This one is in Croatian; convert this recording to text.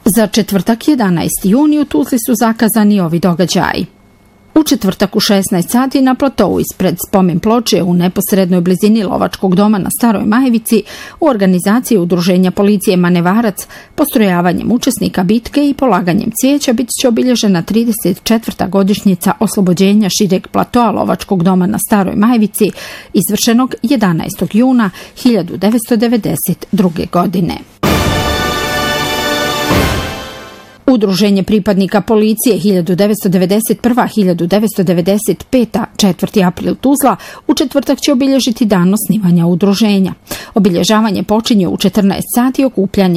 Za četvrtak 11. juni u Tuzli su zakazani ovi događaji. U četvrtak u 16 sati na platovu ispred spomen ploče u neposrednoj blizini Lovačkog doma na Staroj Majevici u organizaciji Udruženja policije Manevarac postrojavanjem učesnika bitke i polaganjem cvijeća bit će obilježena 34. godišnjica oslobođenja šireg platoa Lovačkog doma na Staroj Majevici izvršenog 11. juna 1992. godine. Udruženje pripadnika policije 1991-1995, 4. april Tuzla, u četvrtak će obilježiti dan osnivanja udruženja. Obilježavanje počinje u 14 sati okupljanjem